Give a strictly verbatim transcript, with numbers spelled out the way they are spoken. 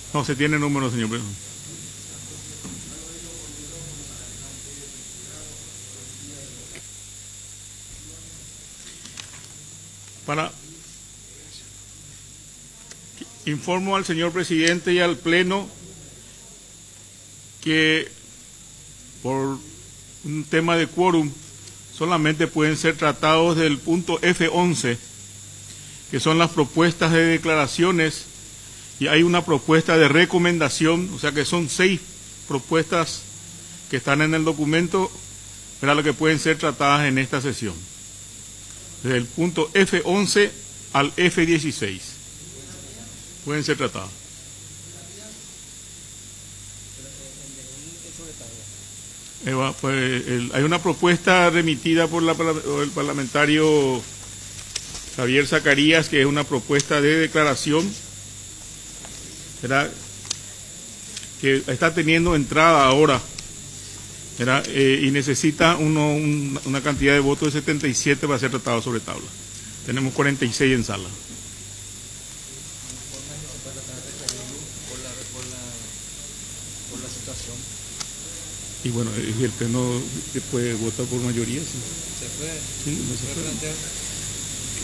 No, se tiene número, señor Pleno. Para informo al señor presidente y al Pleno que por un tema de quórum solamente pueden ser tratados del punto F once, que son las propuestas de declaraciones, y hay una propuesta de recomendación, o sea que son seis propuestas que están en el documento, para lo que pueden ser tratadas en esta sesión. Desde el punto F once al F dieciséis pueden ser tratadas. Eva, pues, el, hay una propuesta remitida por, la, por el parlamentario Javier Zacarías, que es una propuesta de declaración, ¿verdad?, que está teniendo entrada ahora, ¿verdad?, eh, y necesita uno, un, una cantidad de votos de setenta y siete para ser tratado sobre tabla. Tenemos cuarenta y seis en sala. Y bueno, el Pleno puede votar por mayoría, ¿sí? ¿Se puede? Sí, no se ¿Se puede puede. plantear?